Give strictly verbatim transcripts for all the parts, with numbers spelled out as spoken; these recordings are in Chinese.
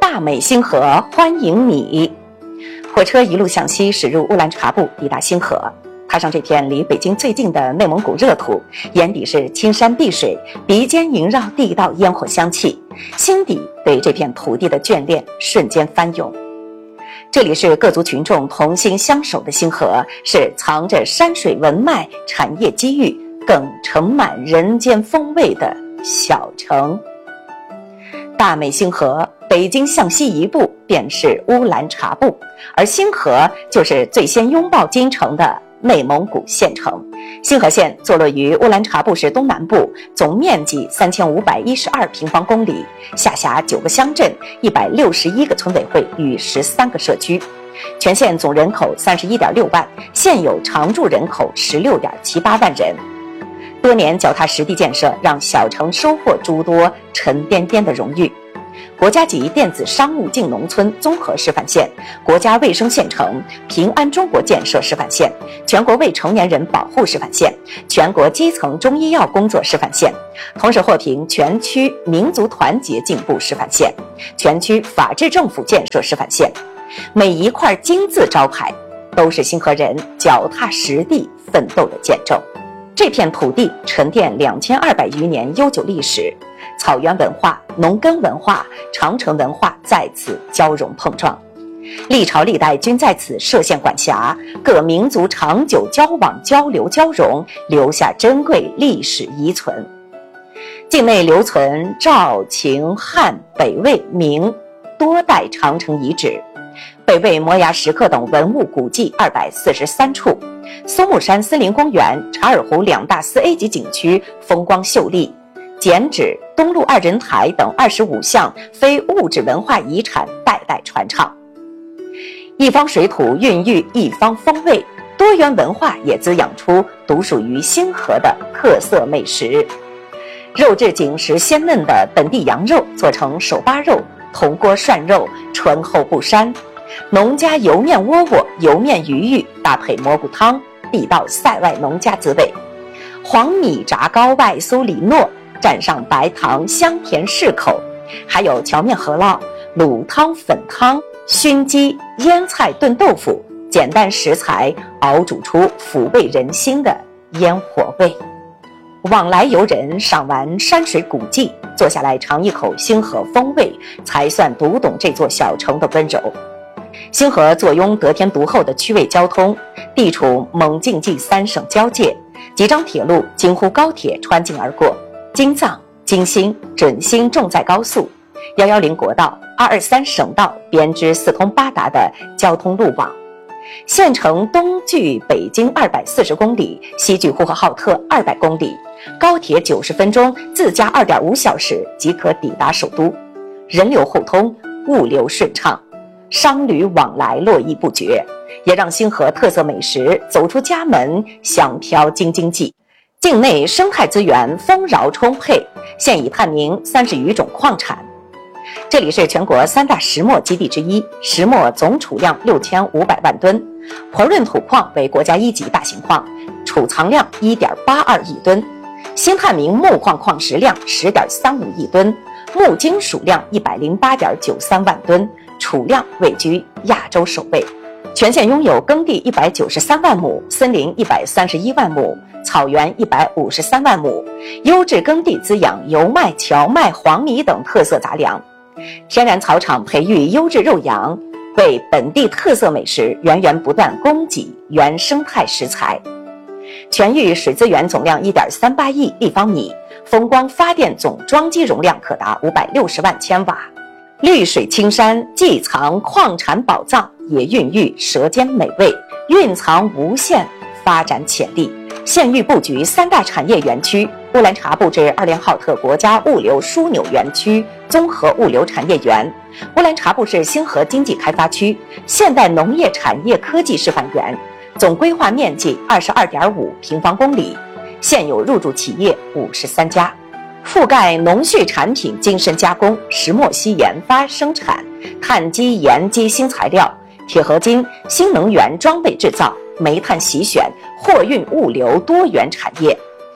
大美星河欢迎你。火车一路向西驶入乌兰察布，抵达星河。踏上这片离北京最近的内蒙古热土，眼底是青山碧水，鼻尖萦绕地道烟火香气，心底对这片土地的眷恋瞬间翻涌。这里是各族群众同心相守的星河，是藏着山水文脉、产业机遇，更盛满人间风味的小城。大美星河，北京向西一步便是乌兰察布，而星河就是最先拥抱京城的内蒙古县城。星河县坐落于乌兰察布市东南部，总面积三千五百一十二平方公里，下辖九个乡镇、一百六十一个村委会与十三个社区。全县总人口三十一点六万，现有常住人口十六点七八万人。多年脚踏实地建设，让小城收获诸多沉甸甸的荣誉。国家级电子商务进农村综合示范县，国家卫生县城，平安中国建设示范县，全国未成年人保护示范县，全国基层中医药工作示范县，同时获评全区民族团结进步示范县，全区法治政府建设示范县。每一块金字招牌，都是星河人脚踏实地奋斗的见证。这片土地沉淀两千二百余年悠久历史，草原文化、农耕文化、长城文化在此交融碰撞，历朝历代均在此设县管辖，各民族长久交往交流交融，留下珍贵历史遗存。境内留存赵、秦、汉、北魏、明多代长城遗址，北魏摩崖石刻等文物古迹二百四十三处，松木山森林公园、查尔湖两大四 A 级景区风光秀丽，剪纸、东路二人台等二十五项非物质文化遗产代代传唱。一方水土孕育一方风味，多元文化也滋养出独属于星河的特色美食。肉质紧实鲜嫩的本地羊肉做成手扒肉、铜锅涮肉，醇厚不膻；农家油面窝窝、油面鱼玉搭配蘑菇汤，地道塞外农家滋味。黄米炸糕外酥里糯，蘸上白糖，香甜适口。还有荞面饸烙、卤汤、粉汤、熏鸡、腌菜炖豆腐，简单食材熬煮出抚慰人心的烟火味。往来游人赏完山水古迹，坐下来尝一口星河风味，才算读懂这座小城的温柔。星河坐拥得天独厚的区位交通，地处蒙晋冀三省交界，几张铁路京沪高铁穿境而过，京藏、京新、准新重载高速、一一零国道、二二三省道编织四通八达的交通路网。县城东距北京二百四十公里，西距呼和浩特二百公里，高铁九十分钟，自驾二点五小时即可抵达首都，人流互通，物流顺畅，商旅往来络绎不绝，也让星河特色美食走出家门，香飘京津冀。境内生态资源丰饶充沛，现已探明三十余种矿产。这里是全国三大石墨基地之一，石墨总储量六千五百万吨，婆润土矿为国家一级大型矿，储藏量 一点八二亿吨，新探明木矿矿石量 十点三五亿吨，木金属量 一百零八点九三万吨，储量位居亚洲首位。全县拥有耕地一百九十三万亩，森林一百三十一万亩，草原一百五十三万亩，优质耕地滋养油麦、荞麦、黄米等特色杂粮，天然草场培育优质肉羊，为本地特色美食源源不断供给原生态食材。全域水资源总量 一点三八亿立方米，风光发电总装机容量可达五百六十万千瓦。绿水青山既藏矿产宝藏，也孕育舌尖美味，蕴藏无限发展潜力。县域布局三大产业园区，乌兰察布至二连浩特国家物流枢纽园区综合物流产业园，乌兰察布市星河经济开发区现代农业产业科技示范园，总规划面积 二十二点五平方公里，现有入驻企业五十三家，覆盖农畜产品精深加工、石墨烯研发生产、碳基盐基新材料、铁合金、新能源装备制造、煤炭洗选、货运物流多元产业。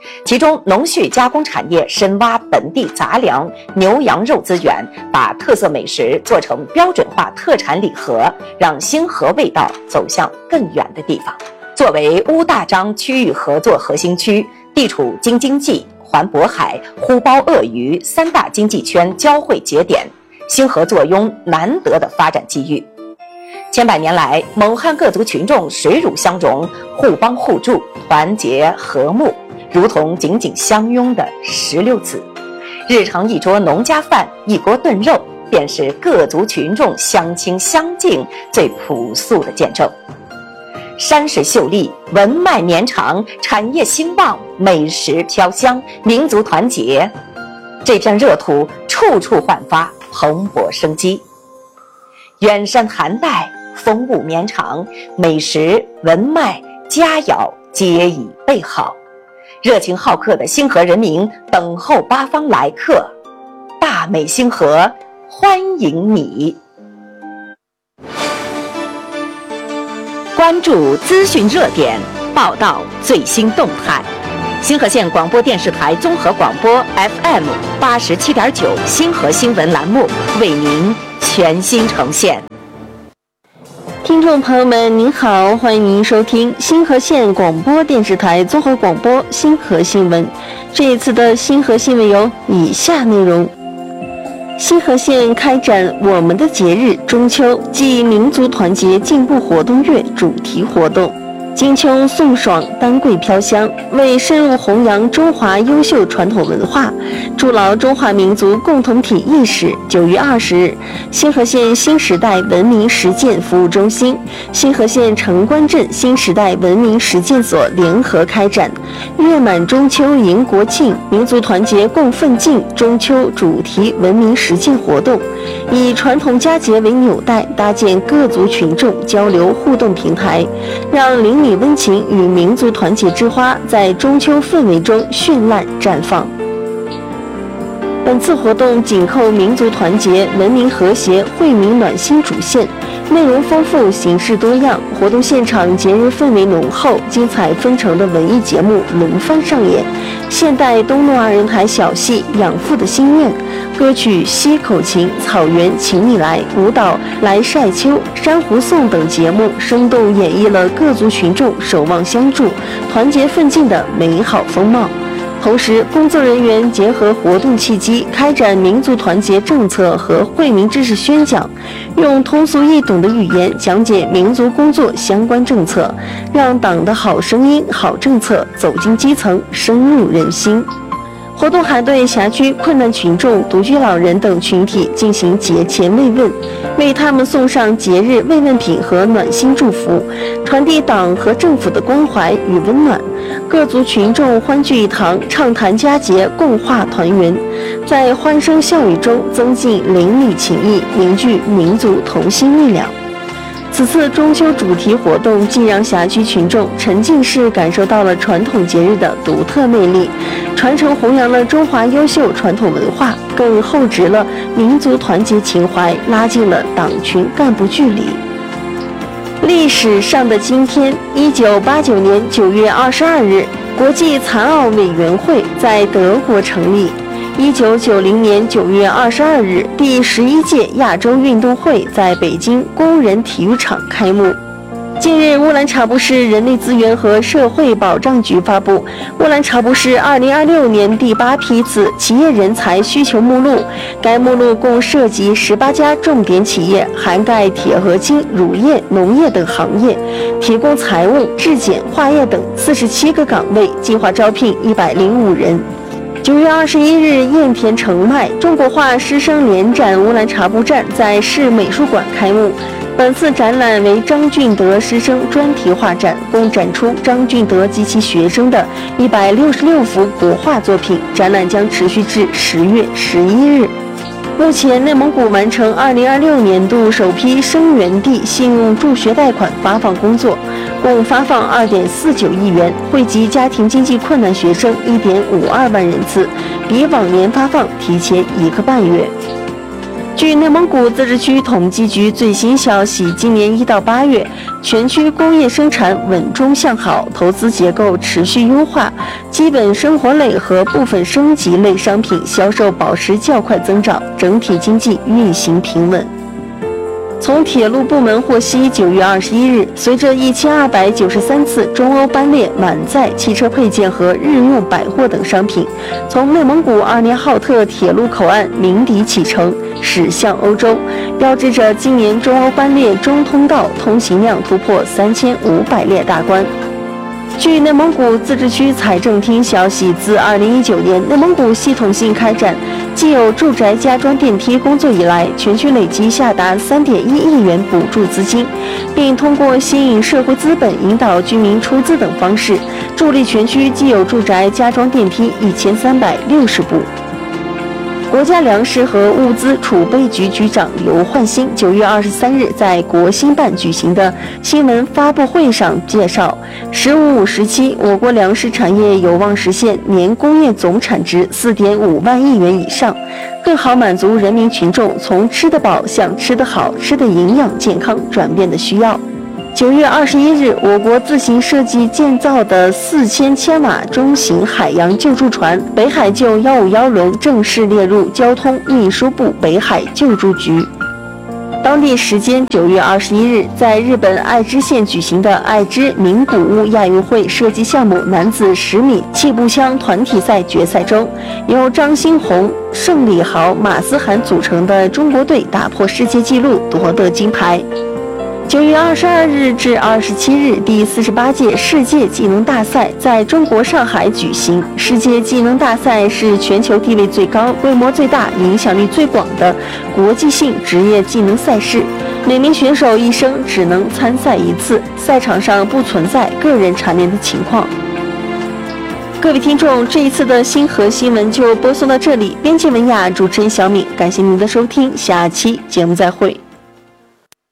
其中农畜加工产业深挖本地杂粮、牛羊肉资源，把特色美食做成标准化特产礼盒，让星河味道走向更远的地方。作为乌大章区域合作核心区，地处京津冀、环渤海、呼包鄂渝三大经济圈交汇节点，星河坐拥难得的发展机遇。千百年来，蒙汉各族群众水乳相融，互帮互助，团结和睦，如同紧紧相拥的石榴籽。日常一桌农家饭，一锅炖肉，便是各族群众相亲相敬最朴素的见证。山水秀丽，文脉绵长，产业兴旺，美食飘香，民族团结，这片热土处处焕发蓬勃生机。远山寒带，风物绵长，美食文脉佳肴皆已备好，热情好客的星河人民等候八方来客，大美星河欢迎你。关注资讯热点，报道最新动态。星河县广播电视台综合广播 F M 八十七点九星河新闻栏目为您全新呈现。 听众朋友们，您好，欢迎您收听星河县广播电视台综合广播星河新闻。这一次的星河新闻有以下内容：星河县开展我们的节日中秋暨民族团结进步活动月主题活动。金秋送爽，丹桂飘香，为深入弘扬中华优秀传统文化，筑牢中华民族共同体意识，九月二十日，星河县新时代文明实践服务中心、星河县城关镇新时代文明实践所联合开展月满中秋迎国庆，民族团结共奋进中秋主题文明实践活动，以传统佳节为纽带，搭建各族群众交流互动平台，让邻里温情与民族团结之花在中秋氛围中绚烂绽放。本次活动紧扣民族团结、文明和谐、惠民暖心主线，内容丰富，形式多样。活动现场节日氛围浓厚，精彩纷呈的文艺节目轮番上演，现代东陆二人台小戏《养父的心愿》，歌曲《溪口情》、《草原请你来》，舞蹈《来晒秋》、《珊瑚颂》等节目，生动演绎了各族群众守望相助、团结奋进的美好风貌。同时，工作人员结合活动契机，开展民族团结政策和惠民知识宣讲，用通俗易懂的语言讲解民族工作相关政策，让党的好声音、好政策走进基层，深入人心。活动还对辖区困难群众、独居老人等群体进行节前慰问，为他们送上节日慰问品和暖心祝福，传递党和政府的关怀与温暖。各族群众欢聚一堂，畅谈佳节，共话团圆，在欢声笑语中增进邻里情谊，凝聚民族同心力量。此次中秋主题活动既让辖区群众沉浸式感受到了传统节日的独特魅力，传承弘扬了中华优秀传统文化，更厚植了民族团结情怀，拉近了党群干部距离。历史上的今天，一九八九年九月二十二日，国际残奥委员会在德国成立。一九九零年九月二十二日，第十一届亚洲运动会在北京工人体育场开幕。近日，乌兰察布市人力资源和社会保障局发布乌兰察布市二零二六年第八批次企业人才需求目录，该目录共涉及十八家重点企业，涵盖铁合金、乳业、农业等行业，提供财务、质检、化验等四十七个岗位，计划招聘一百零五人。九月二十一日，雁田城迈中国画师生联展乌兰察布站在市美术馆开幕。本次展览为张俊德师生专题画展，共展出张俊德及其学生的一百六十六幅国画作品。展览将持续至十月十一日。目前，内蒙古完成二零二六年度首批生源地信用助学贷款发放工作，共发放二点四九亿元，惠及家庭经济困难学生一点五二万人次，比往年发放提前一个半月。 据内蒙古自治区统计局最新消息，今年一到八月，全区工业生产稳中向好，投资结构持续优化，基本生活类和部分升级类商品销售保持较快增长，整体经济运行平稳。从铁路部门获悉，九月二十一日，随着一千二百九十三次中欧班列满载汽车配件和日用百货等商品，从内蒙古二连浩特铁路口岸鸣笛启程，驶向欧洲，标志着今年中欧班列中通道通行量突破三千五百列大关。据内蒙古自治区财政厅消息，自二零一九年内蒙古系统性开展既有住宅加装电梯工作以来，全区累计下达三点一亿元补助资金，并通过吸引社会资本、引导居民出资等方式，助力全区既有住宅加装电梯一千三百六十部。国家粮食和物资储备局局长刘焕新九月二十三日在国新办举行的新闻发布会上介绍，十五五时期，我国粮食产业有望实现年工业总产值四点五万亿元以上，更好满足人民群众从吃得饱向吃得好、吃得营养健康转变的需要。九月二十一日，我国自行设计建造的四千千瓦中型海洋救助船“北海救一五一”轮正式列入交通运输部北海救助局。当地时间九月二十一日，在日本爱知县举行的爱知名古屋亚运会射击项目男子十米气步枪团体赛决赛中，由张新红、盛礼豪、马思涵组成的中国队打破世界纪录，夺得金牌。九月二十二日至二十七日，第四十八届世界技能大赛在中国上海举行。世界技能大赛是全球地位最高、规模最大、影响力最广的国际性职业技能赛事。每名选手一生只能参赛一次，赛场上不存在个人蝉联的情况。各位听众，这一次的星河新闻就播送到这里。编辑文雅，主持人小敏，感谢您的收听，下期节目再会。